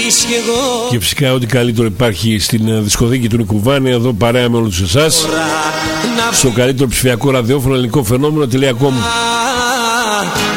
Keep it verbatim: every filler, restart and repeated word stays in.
Και φυσικά ό,τι καλύτερο υπάρχει στην δισκοθήκη του Νικουβάνη, εδώ παρέα με όλους εσάς, στο καλύτερο ψηφιακό ραδιόφωνο ελληνικό φαινόμενο.com.